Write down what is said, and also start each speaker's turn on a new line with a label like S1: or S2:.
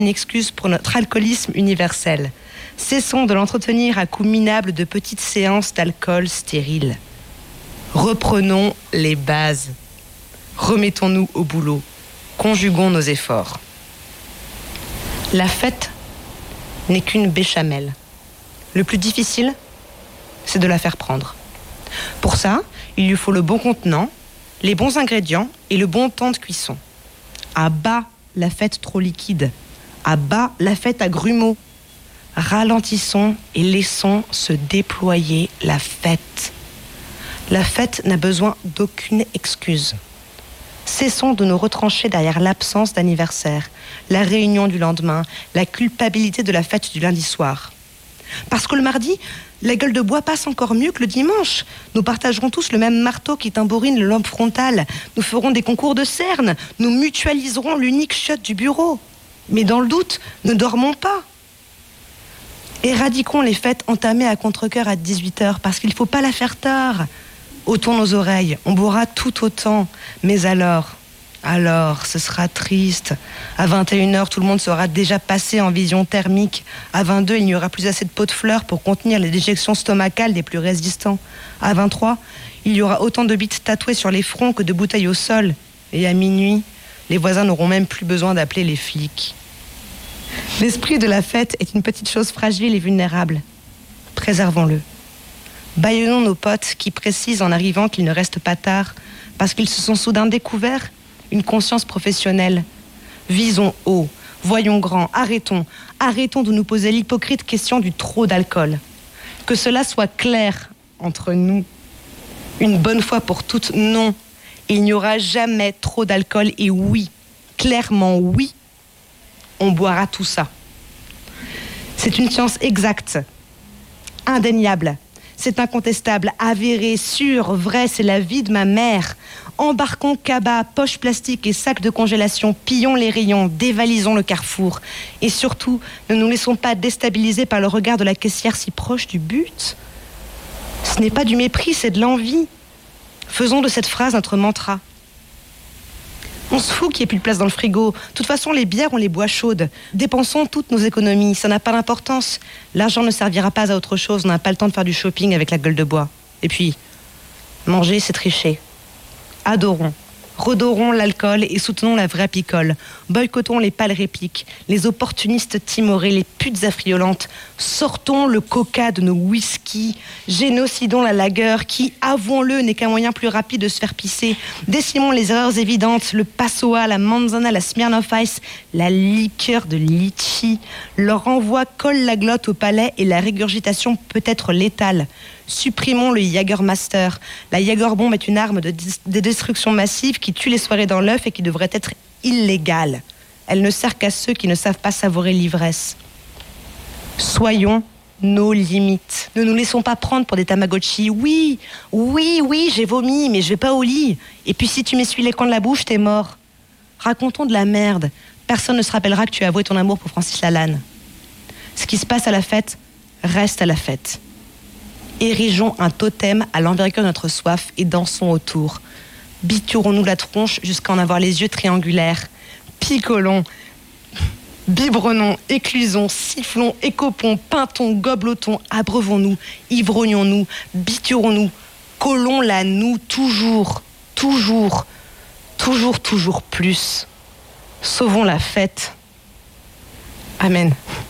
S1: une excuse pour notre alcoolisme universel. Cessons de l'entretenir à coups minables de petites séances d'alcool stérile. Reprenons les bases. Remettons-nous au boulot. Conjuguons nos efforts. La fête n'est qu'une béchamel. Le plus difficile, c'est de la faire prendre. Pour ça, il lui faut le bon contenant, les bons ingrédients et le bon temps de cuisson. À bas la fête trop liquide. À bas la fête à grumeaux. Ralentissons et laissons se déployer la fête. La fête n'a besoin d'aucune excuse. Cessons de nous retrancher derrière l'absence d'anniversaire, la réunion du lendemain, la culpabilité de la fête du lundi soir. Parce que le mardi, la gueule de bois passe encore mieux que le dimanche. Nous partagerons tous le même marteau qui tambourine le lobe frontal. Nous ferons des concours de cernes. Nous mutualiserons l'unique chiotte du bureau. Mais dans le doute, ne dormons pas. Éradiquons les fêtes entamées à contre-cœur à 18h parce qu'il ne faut pas la faire tard. Ôtons nos oreilles, on boira tout autant. Mais alors, ce sera triste. À 21h, tout le monde sera déjà passé en vision thermique. À 22, il n'y aura plus assez de pots de fleurs pour contenir les déjections stomacales des plus résistants. À 23, il y aura autant de bites tatouées sur les fronts que de bouteilles au sol. Et à minuit, les voisins n'auront même plus besoin d'appeler les flics. L'esprit de la fête est une petite chose fragile et vulnérable. Préservons-le. Bâillonnons nos potes qui précisent en arrivant qu'il ne reste pas tard parce qu'ils se sont soudain découverts une conscience professionnelle. Visons haut, voyons grand, arrêtons de nous poser l'hypocrite question du trop d'alcool. Que cela soit clair entre nous. Une bonne fois pour toutes, non. Il n'y aura jamais trop d'alcool et oui, clairement oui, on boira tout ça. C'est une science exacte, indéniable. C'est incontestable, avéré, sûr, vrai, c'est la vie de ma mère. Embarquons cabas, poches plastiques et sacs de congélation, pillons les rayons, dévalisons le carrefour. Et surtout, ne nous laissons pas déstabiliser par le regard de la caissière si proche du but. Ce n'est pas du mépris, c'est de l'envie. Faisons de cette phrase notre mantra. On se fout qu'il n'y ait plus de place dans le frigo. De toute façon, les bières, on les boit chaudes. Dépensons toutes nos économies, ça n'a pas d'importance. L'argent ne servira pas à autre chose, on n'a pas le temps de faire du shopping avec la gueule de bois. Et puis, manger, c'est tricher. Adorons, redorons l'alcool et soutenons la vraie picole. Boycottons les pâles répliques, les opportunistes timorés, les putes affriolantes. Sortons le coca de nos whisky. Génocidons la lager qui, avouons-le, n'est qu'un moyen plus rapide de se faire pisser. Décimons les erreurs évidentes, le passoa, la manzana, la Smirnoff Ice, la liqueur de litchi. Leur envoi colle la glotte au palais et la régurgitation peut être létale. Supprimons le Jägermaster. La Jägerbombe est une arme de destruction massive qui tue les soirées dans l'œuf et qui devrait être illégale. Elle ne sert qu'à ceux qui ne savent pas savourer l'ivresse. Soyons nos limites. Ne nous laissons pas prendre pour des Tamagotchi. Oui, j'ai vomi, mais je vais pas au lit. Et puis si tu m'essuies les coins de la bouche, t'es mort. Racontons de la merde. Personne ne se rappellera que tu as avoué ton amour pour Francis Lalanne. Ce qui se passe à la fête, reste à la fête. Érigeons un totem à l'envergure de notre soif et dansons autour. Biturons-nous la tronche jusqu'à en avoir les yeux triangulaires. Picolons, biberonnons, éclusons, sifflons, écopons, pintons, gobelotons, abreuvons-nous, ivrognons-nous, biturons-nous, collons-la nous toujours plus. Sauvons la fête. Amen.